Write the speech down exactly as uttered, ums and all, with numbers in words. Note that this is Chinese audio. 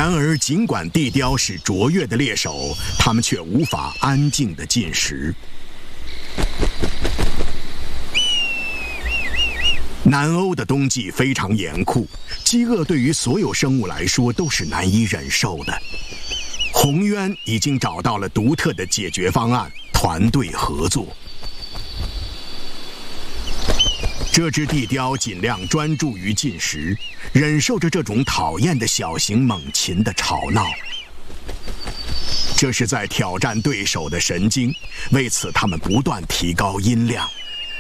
然而，尽管地雕是卓越的猎手，它们却无法安静地进食。南欧的冬季非常严酷，饥饿对于所有生物来说都是难以忍受的。红鸢已经找到了独特的解决方案——团队合作。这只地雕尽量专注于进食，忍受着这种讨厌的小型猛禽的吵闹。这是在挑战对手的神经，为此它们不断提高音量。